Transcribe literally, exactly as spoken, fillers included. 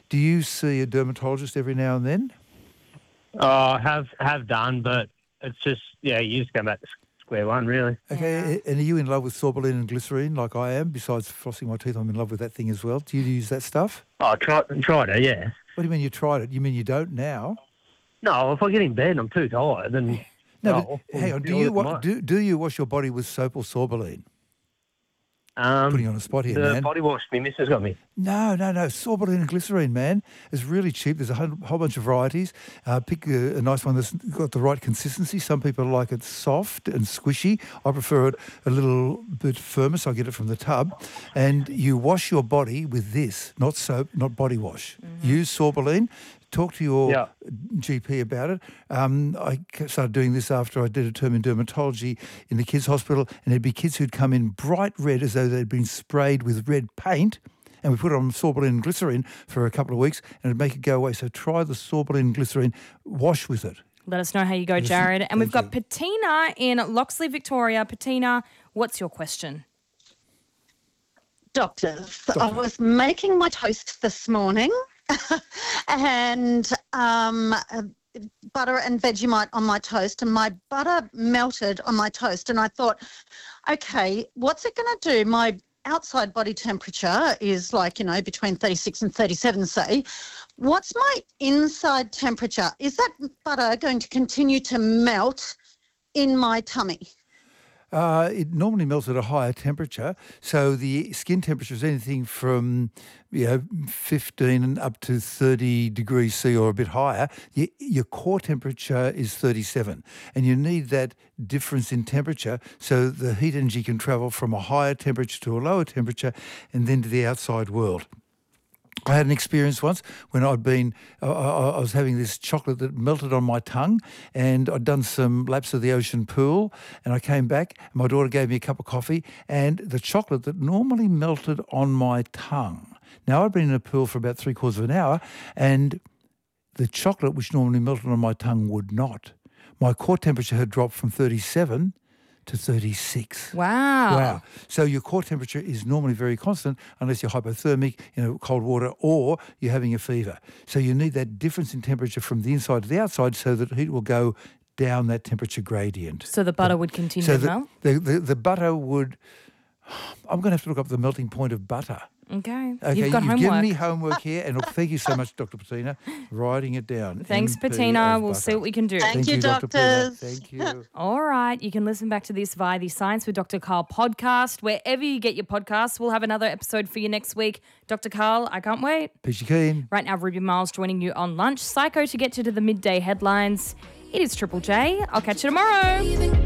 Do you see a dermatologist every now and then? Oh, have have done, but it's just, yeah, you just go back to square one, really. Okay, and are you in love with Sorbolene and glycerine like I am? Besides flossing my teeth, I'm in love with that thing as well. Do you use that stuff? Oh, try, tried it, yeah. What do you mean you tried it? You mean you don't now? No, if I get in bed and I'm too tired, then... No, oh, but hang on. Do you, wa- do, do you wash your body with soap or Sorbolene? Um, Putting you on a spot here, the man. body wash my missus got me. No, no, no. Sorbolene and glycerine, man. It's really cheap. There's a whole, whole bunch of varieties. Uh, pick a, a nice one that's got the right consistency. Some people like it soft and squishy. I prefer it a little bit firmer, so I get it from the tub. And you wash your body with this, not soap, not body wash. Mm-hmm. Use Sorbolene. Talk to your yeah. G P about it. Um, I started doing this after I did a term in dermatology in the kids' hospital, and there'd be kids who'd come in bright red as though they'd been sprayed with red paint, and we put it on Sorbolene and glycerine for a couple of weeks, and it'd make it go away. So try the Sorbolene and glycerine, wash with it. Let us know how you go, Jared. And we've got you. Patina in Loxley, Victoria. Patina, what's your question? Doctors, Doctor. I was making my toast this morning and um, butter and Vegemite on my toast, and my butter melted on my toast, and I thought, okay, what's it going to do? My outside body temperature is like, you know, between thirty-six and thirty-seven, say. What's my inside temperature? Is that butter going to continue to melt in my tummy? Uh, it normally melts at a higher temperature, so the skin temperature is anything from, you know, fifteen and up to thirty degrees C or a bit higher. Your, your core temperature is thirty-seven, and you need that difference in temperature so the heat energy can travel from a higher temperature to a lower temperature and then to the outside world. I had an experience once when I'd been, uh, I, I was having this chocolate that melted on my tongue, and I'd done some laps of the ocean pool, and I came back, and my daughter gave me a cup of coffee, and the chocolate that normally melted on my tongue. Now, I'd been in a pool for about three quarters of an hour, and the chocolate which normally melted on my tongue would not. My core temperature had dropped from thirty-seven to thirty-six. Wow. Wow. So your core temperature is normally very constant unless you're hypothermic, you know, cold water, or you're having a fever. So you need that difference in temperature from the inside to the outside so that heat will go down that temperature gradient. So the butter would continue so to the, melt? The, the, the butter would... I'm going to have to look up the melting point of butter. Okay. Okay, You've got you've homework. given me homework here, and look, thank you so much, Doctor Patina, writing it down. Thanks, M P Patina. of We'll butter. see what we can do. Thank, Thank you, you, Doctor doctors. Patina. Thank you. All right. You can listen back to this via the Science with Doctor Carl podcast. Wherever you get your podcasts, we'll have another episode for you next week. Doctor Carl, I can't wait. Peachy keen. Right now, Ruby Miles joining you on lunch. Psycho to get you to the midday headlines. It is Triple J. I'll catch you tomorrow.